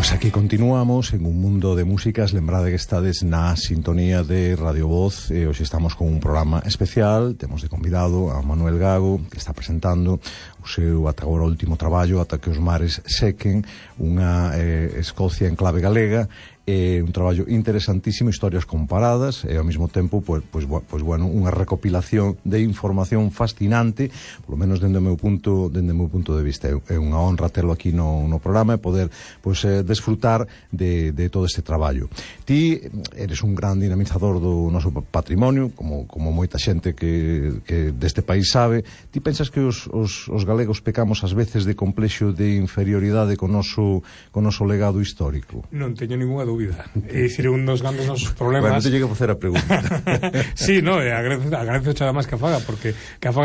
Pois aquí continuamos en un mundo de músicas. Lembrade que estades na sintonía de Radio Voz e hoxe estamos con un programa especial. Temos de convidado a Manuel Gago, que está presentando o seu ata agora último traballo, Ata que os mares sequen, unha Escocia en clave galega. Un traballo interesantísimo, historias comparadas e ao mesmo tempo pois bueno, unha recopilación de información fascinante, polo menos dende o meu punto de vista. É unha honra telo aquí no programa e poder desfrutar de todo este traballo. Ti eres un gran dinamizador do noso patrimonio, como moita xente que deste país sabe. Ti pensas que os galegos pecamos ás veces de complexo de inferioridade con noso legado histórico? Non teño ninguna dúbida. É dicir, un dos grandes nosos problemas... Bueno, te llegue a facer a pregunta. Sí, no, agradezo xa máis que a fagas porque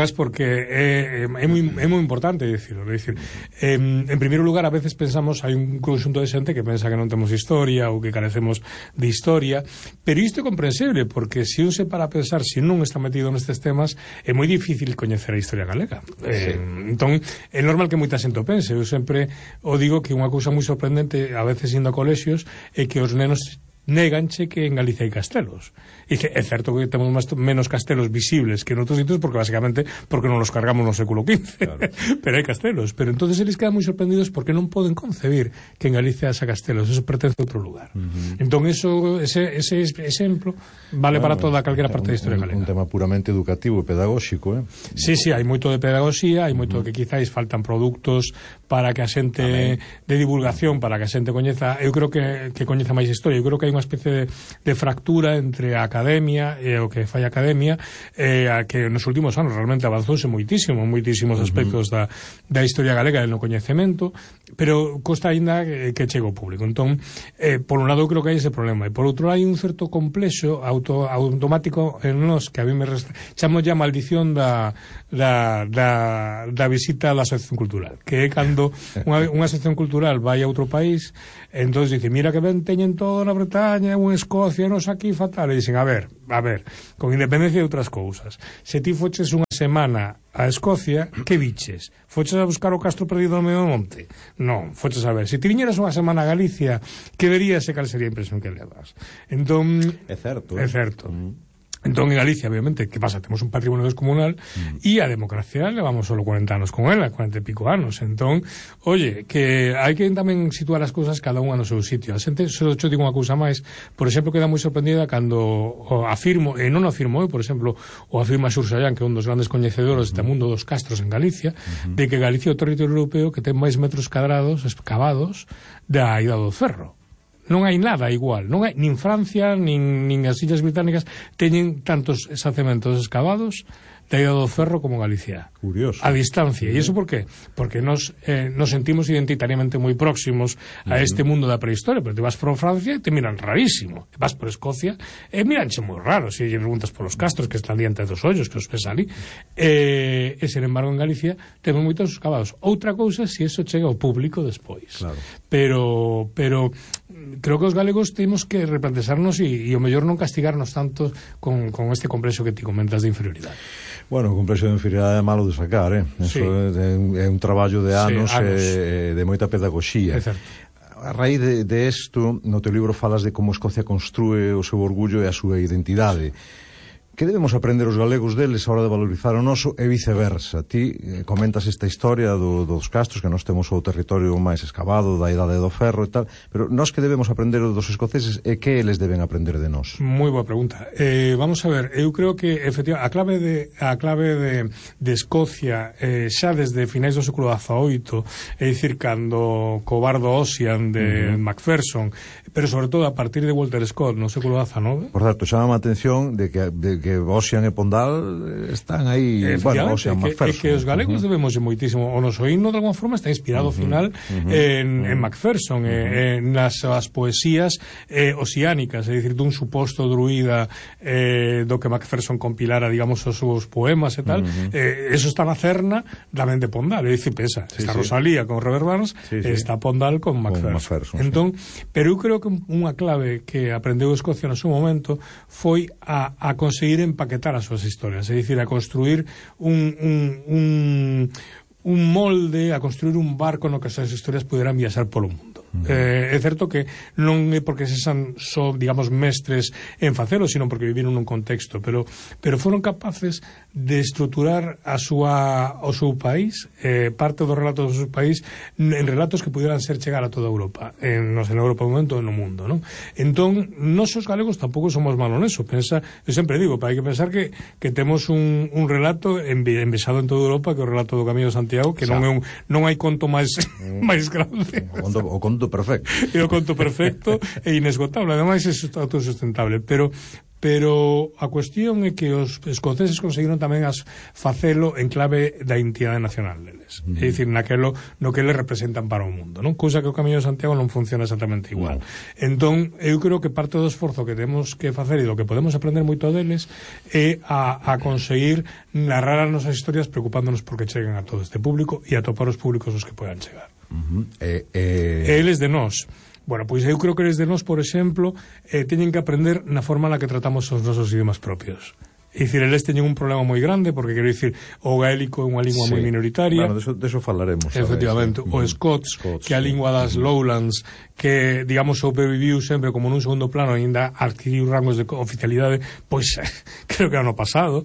é moi importante dicirlo. É dicir, en primeiro lugar, a veces pensamos, hai un conxunto de xente que pensa que non temos historia ou que carecemos de historia, pero isto é comprensible porque se un se para a pensar, se non está metido nestes temas, é moi difícil coñecer a historia galega. Sí. Entón, é normal que moita xente o pense. Eu sempre o digo que unha cousa moi sorprendente, a veces indo a colexios, é que os nenos néganche que en Galicia hai castelos. Dice, é certo que temos menos castelos visibles que en outros sitios porque non los cargamos no século XV, claro. Pero hai castelos, pero entonces eles quedan moi sorprendidos porque non poden concebir que en Galicia haxa castelos, eso pertence a outro lugar. Entón ese exemplo vale para toda calquera parte da historia galega. Un tema puramente educativo e pedagóxico, Sí, hai moito de pedagogía, hai moito que quizáis faltan produtos para que a xente de divulgación, para que a xente coñeza, eu creo que coñeza máis historia. Eu creo que hai unha especie de fractura entre a academia e o que fai a academia, a que nos últimos anos realmente avanzouse moitísimos aspectos da historia galega e no coñecemento, pero costa aínda que chegue ao público. Entón, por un lado eu creo que hai ese problema, e por outro hai un certo complexo automático en nós que a mí me chamo ya maldición da visita da asociación cultural, que é cando unha asociación cultural vai a outro país, entón dice, mira que ben teñen todo na Bretaña, unha Escocia, nos aquí fatal, e dicen, a ver, con independencia de outras cousas, se ti foches unha semana a Escocia, que viches? Foches a buscar o castro perdido no medio do monte? Non, foches a ver. Se ti viñeras unha semana a Galicia, que verías e cal sería a impresión que levas? Entón, é certo. Entón, en Galicia, obviamente, que pasa? Temos un patrimonio descomunal e a democracia levamos solo 40 anos con ela, 40 e pico anos. Entón, oye, que hai que tamén situar as cousas cada unha no seu sitio. A xente, só digo unha cousa máis, por exemplo, queda moi sorprendida cando afirmo, e non afirmo eu, por exemplo, o afirma Xur Sallán, que é un dos grandes coñecedores deste mundo dos castros en Galicia, de que Galicia é o territorio europeo que ten máis metros cadrados excavados da Idade do Ferro. Non hai nada igual, non hai nin Francia nin as Illas Británicas teñen tantos xacementos excavados da Idade do Ferro como Galicia. Curioso. A distancia. E iso por qué? Porque nos sentimos identitariamente moi próximos a este mundo da prehistoria, pero te vas por Francia e te miran rarísimo. Vas por Escocia e miranche moi raro se lle preguntas polos castros que están diante dos ollos que os ves ali. E sen embargo en Galicia temos moitos excavados. Outra cousa se iso chega ao público despois. Claro. Pero creo que os galegos temos que replantexarnos e o mellor non castigarnos tanto con este complexo que ti comentas de inferioridade. Bueno, o complexo de inferioridade é malo de sacar, Eso é un traballo de anos. De moita pedagogía. É certo. A raíz de isto, no teu libro falas de como Escocia construe o seu orgullo e a súa identidade. Que debemos aprender os galegos deles a hora de valorizar o noso e viceversa? Ti comentas esta historia dos castros, que nós temos o territorio máis excavado da Idade do Ferro e tal, pero nós que debemos aprender dos escoceses e que eles deben aprender de nós? Moi boa pregunta. Vamos a ver, eu creo que efectivamente a clave de Escocia xa desde finais do século XVIII, é dicir, cando co bardo Ossian de Macpherson, pero sobre todo a partir de Walter Scott no século XIX. Por certo, chama a atención de que Ossian e Pondal están aí, Ossian, Macpherson. É que os galegos debemos moitísimo, o noso himno de alguma forma está inspirado ao final en Macpherson, nas as poesías oceánicas, é dicir, dun suposto druida do que Macpherson compilara, digamos, os seus poemas e tal. Eso está na cerna da mente Pondal, é dicir, pesa, está Rosalía con Robert Burns, está Pondal con Macpherson. Entón, pero eu creo que unha clave que aprendeu Escocia no seu momento foi a conseguir empaquetar as súas historias, é dicir, a construir un molde, a construir un barco no que as súas historias puderan viaxar polo mundo. É certo que non é porque son, digamos, mestres en facelo, sino porque viviron nun contexto, pero foron capaces de estruturar o seu país, parte do relato do seu país, en relatos que pudieran ser chegar a toda Europa, en Europa no momento e no mundo, non? Entón, nós os galegos tampouco somos malos neso. Eu sempre digo, hai que pensar que temos un relato envexado en toda Europa, que é o relato do Camiño de Santiago, que non hai conto máis grande. O conto perfecto. É o conto perfecto e inesgotable, ademais é autosustentable, pero a cuestión é que os escoceses conseguiron tamén facelo en clave da identidade nacional deles, é dicir, no que eles representan para o mundo, non? Cousa que o Camiño de Santiago non funciona exactamente igual. Entón, eu creo que parte do esforzo que temos que facer e do que podemos aprender moito deles é a conseguir narrar as nosas historias preocupándonos porque cheguen a todo este público e a topar os públicos os que podan chegar. Eles de nós. Bueno, pois eu creo que eles de nós, por exemplo, teñen que aprender na forma na que tratamos os nosos idiomas propios. É dicir, eles teñen un problema moi grande, porque quero dicir, o gaélico é unha lingua moi minoritaria. Bueno, deso falaremos. Efectivamente, o Scots, que é a lingua das Lowlands, que, digamos, sobreviviu sempre como nun segundo plano, ainda adquiriu rangos de oficialidade, pois, creo que ano pasado.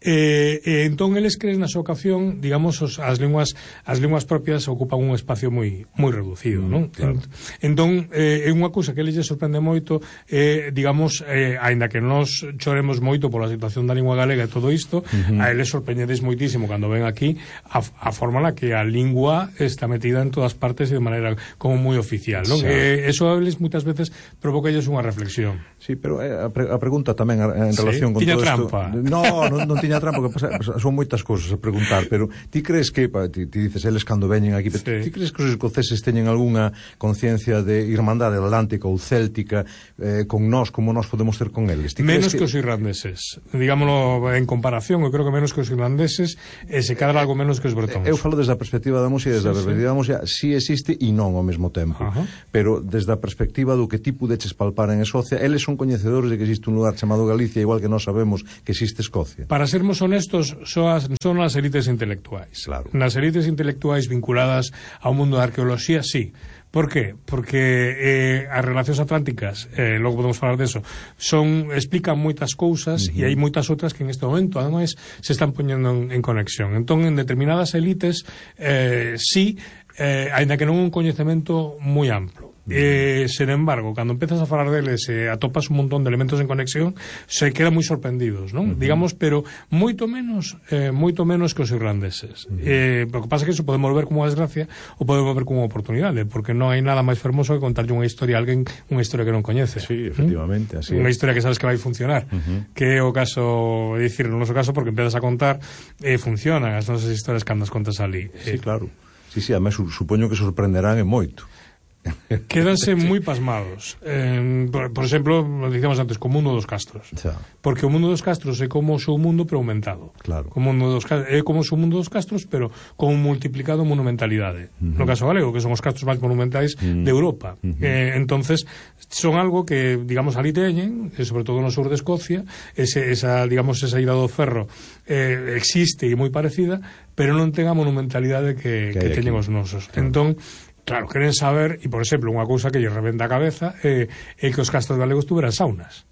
Entón, eles creen na súa ocasión, digamos, as linguas propias ocupan un espacio moi reducido, non? Claro. Entón, é unha cousa que eles lle sorprende moito, digamos, aínda que nós choremos moito pola situación da lingua galega e todo isto, a eles sorprendedes moitísimo cando ven aquí a forma na que a lingua está metida en todas partes e de maneira como moi oficial, non? Eso a eles moitas veces provoca ellos unha reflexión. Sí, pero a pregunta tamén en relación con todo isto... Trampa. Non tiña trampa, que pasa, son moitas cousas a preguntar, pero ti crees que, ti dices eles cando veñen aquí, ti crees que os escoceses teñen algunha conciencia de irmandade atlántica ou céltica con nós, como nós podemos ter con eles? Menos que os irlandeses, digámoslo en comparación, eu creo que menos que os irlandeses, e se cadra algo menos que os bretóns. Eu falo desde a perspectiva da música, desde a perspectiva da música, si existe e non ao mesmo tempo, pero desde a perspectiva do que ti pudeches palpar en Escocia, eles son coñecedores de que existe un lugar chamado Galicia, igual que nós sabemos que existe Escocia. Para sermos honestos, son as élites intelectuais. Claro. Nas élites intelectuais vinculadas ao mundo da arqueoloxía, sí. Por qué? Porque as relacións atlánticas, logo podemos falar deso, explican moitas cousas e hai moitas outras que en este momento, ademais, se están poñendo en conexión. Entón, en determinadas élites, sí, aínda que non un coñecemento moi amplo. Sen embargo, cando empezas a falar deles atopas un montón de elementos en conexión, se quedan moi sorprendidos, non? Digamos, pero moito menos que os irlandeses. Lo que pasa é que eso podemos ver como unha desgracia ou podemos ver como unha oportunidade, porque non hai nada máis fermoso que contarlle unha historia a alguén, unha historia que non coñece. Sí, efectivamente, así é. Unha historia que sabes que vai funcionar, que é o caso, é dicir, no noso caso, porque empezas a contar, funcionan as nosas historias cando as contas ali. Sí, claro. Sí, además supoño que sorprenderán en moito. Quédanse moi pasmados. Por exemplo, dicíamos antes, co mundo dos castros. Porque o mundo dos castros é como o seu mundo, pero aumentado. Claro. É como o seu mundo dos castros, pero con multiplicado monumentalidade. No caso galego, que son os castros máis monumentais de Europa. Entonces, son algo que, digamos, ali teñen, sobre todo no sur de Escocia, esa ida do ferro existe e moi parecida, pero non ten a monumentalidade que teñen os nosos. Entón, claro, queren saber, e por exemplo, unha cousa que lle rebenta a cabeza é que os castros galegos tuveran saunas.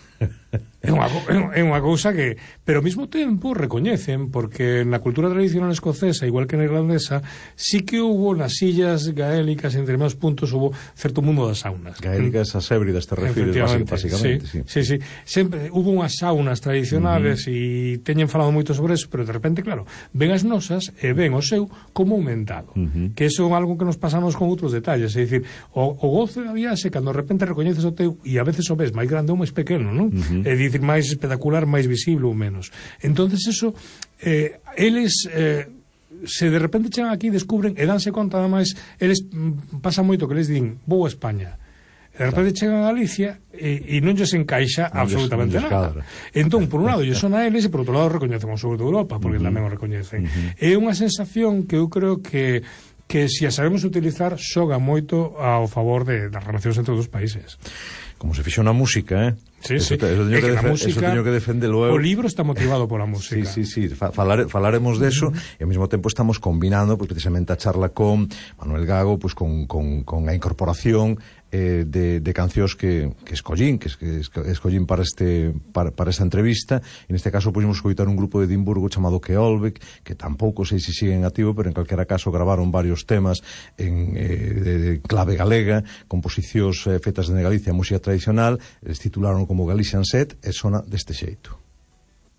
É unha cousa que, pero ao mesmo tempo recoñecen, porque na cultura tradicional escocesa, igual que na irlandesa, sí que hubo nas illas gaélicas, en determinados puntos hubo certo mundo das saunas. Gaélicas as hébridas, te refires, basicamente. Sí. Sempre hubo unhas saunas tradicionales e teñen falado moito sobre eso, pero de repente, claro, ven as nosas e ven o seu como aumentado. Que eso é algo que nos pasamos con outros detalles, é dicir, o gozo da viaxe, cando de repente recoñeces o teu e a veces o ves máis grande ou máis pequeno, non? É dicir, máis espectacular, máis visible ou menos. Entonces eso, eles se de repente chegan aquí, descubren e danse conta, ademais, eles pasa moito que les din, vou a España. De repente chegan a Galicia e non lles encaixa absolutamente nada. Entón, por un lado, lles son a eles e por outro lado recoñecen o sur de Europa, porque tamén o recoñecen. É unha sensación que eu creo que se a sabemos utilizar xoga moito ao favor das relacións entre os países. Como se fixo na música, Sí, sí. Eso teño que defendelo eu. O libro está motivado pola música. Sí. Falaremos deso, e ao mesmo tempo estamos combinando, pues, precisamente a charla con Manuel Gago, pues, con a incorporación de cancións que escollín para esta entrevista. En este caso puxemos escoitar un grupo de Edimburgo chamado Keolbeck, que tampouco sei se siguen activo, pero en calquera caso gravaron varios temas de clave galega, composicións fetas de Galicia, música tradicional, eles titularon como Galician Set, e sona deste xeito.